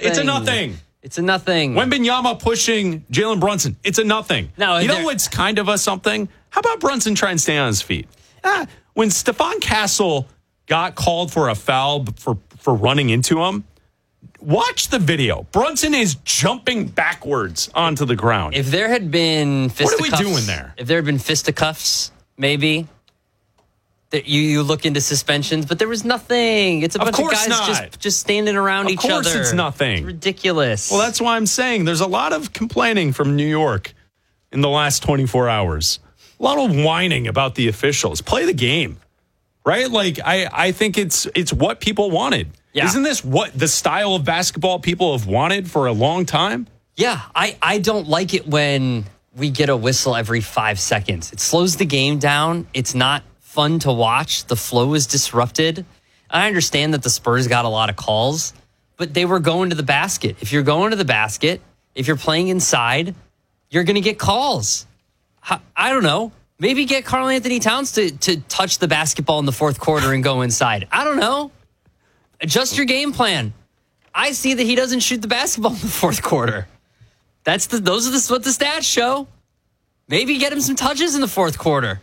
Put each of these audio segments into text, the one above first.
It's a nothing. It's a nothing. Wembanyama pushing Jalen Brunson. It's a nothing. No, you know what's kind of a something? How about Brunson try and stay on his feet? When Stephon Castle got called for a foul for running into him, watch the video. Brunson is jumping backwards onto the ground. If there had been fisticuffs, what are we doing there? If there had been fisticuffs, maybe that you look into suspensions, but there was nothing. It's a bunch of guys just standing around each other. Of course it's nothing. It's ridiculous. Well, that's why I'm saying there's a lot of complaining from New York in the last 24 hours. A lot of whining about the officials. Play the game, right? Like, I think it's what people wanted. Yeah. Isn't this what the style of basketball people have wanted for a long time? Yeah, I don't like it when we get a whistle every 5 seconds. It slows the game down. It's not fun to watch. The flow is disrupted. I understand that the Spurs got a lot of calls, but they were going to the basket. If you're going to the basket, if you're playing inside, you're going to get calls. I don't know. Maybe get Karl Anthony Towns to touch the basketball in the fourth quarter and go inside. I don't know. Adjust your game plan. I see that he doesn't shoot the basketball in the fourth quarter. Those are what the stats show. Maybe get him some touches in the fourth quarter.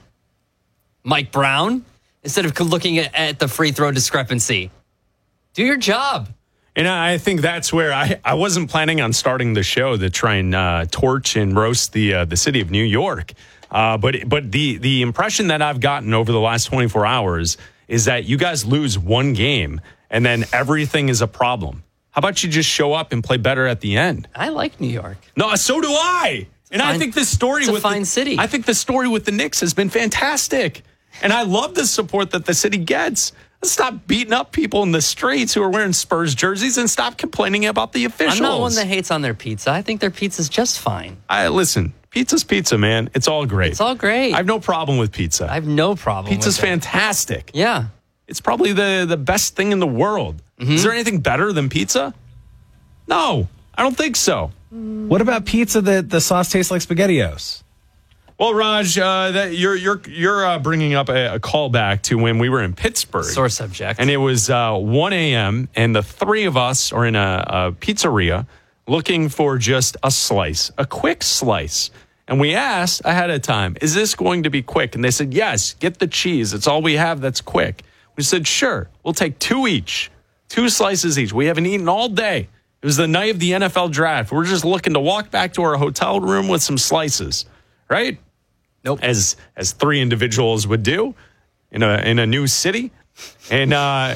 Mike Brown, instead of looking at the free throw discrepancy. Do your job. And I think that's where I wasn't planning on starting the show to try and torch and roast the city of New York. But the impression that I've gotten over the last 24 hours is that you guys lose one game and then everything is a problem. How about you just show up and play better at the end? I like New York. No, so do I. I think this story with fine city. I think the story with the Knicks has been fantastic. And I love the support that the city gets. Stop beating up people in the streets who are wearing Spurs jerseys and stop complaining about the officials. I'm not one that hates on their pizza. I think their pizza's just fine. Listen, pizza's pizza, man. It's all great. It's all great. I have no problem with pizza. I have no problem Pizza's with it. fantastic. Yeah. It's probably the best thing in the world. Mm-hmm. Is there anything better than pizza? No, I don't think so. What about pizza that the sauce tastes like SpaghettiOs? Well, Raj, you're bringing up a callback to when we were in Pittsburgh. Sore subject. And it was 1 a.m., and the three of us are in a pizzeria looking for just a slice, a quick slice. And we asked ahead of time, is this going to be quick? And they said, yes, get the cheese. It's all we have that's quick. We said, sure, we'll take two slices each. We haven't eaten all day. It was the night of the NFL draft. We're just looking to walk back to our hotel room with some slices, right? Nope. As three individuals would do in a new city. And